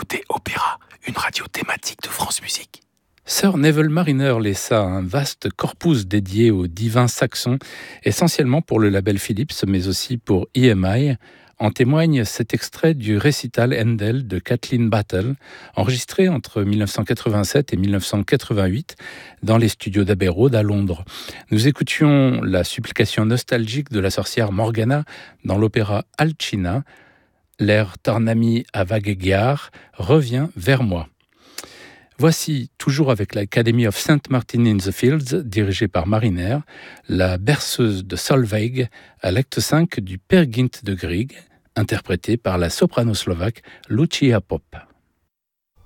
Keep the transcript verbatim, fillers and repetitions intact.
écoutez Opéra, une radio thématique de France Musique. Sir Neville Marriner laissa un vaste corpus dédié aux divins saxons, essentiellement pour le label Philips, mais aussi pour E M I. En témoigne cet extrait du récital Handel de Kathleen Battle, enregistré entre dix-neuf cent quatre-vingt-sept et dix-neuf cent quatre-vingt-huit dans les studios d'Abbey Road à Londres. Nous écoutions la supplication nostalgique de la sorcière Morgana dans l'opéra Alcina. L'air Tornami a Vagheggiar revient vers moi. Voici, toujours avec l'Academy of Saint Martin in the Fields, dirigée par Marriner, la berceuse de Solveig à l'acte cinq du Peer Gynt de Grieg, interprétée par la soprano slovaque Lucia Pop.